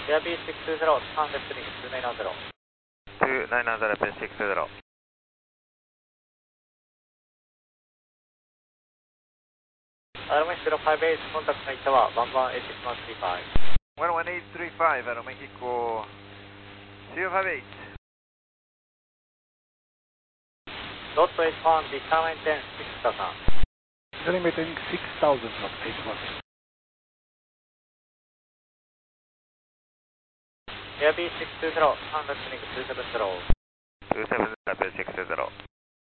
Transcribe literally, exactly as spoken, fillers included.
Air B six two zero, turn left heading two nine zero. two nine zero, B six two zero. Runway zero five eight, contact Night Tower, one one eight six one three five. one one eight three five, Aeromexico zero five eight. Dot H one, become maintain six thousand. Runway maintaining six thousand knots, H one. Air B six two zero, turn left heading two seven zero. two seven zero, B six two zero.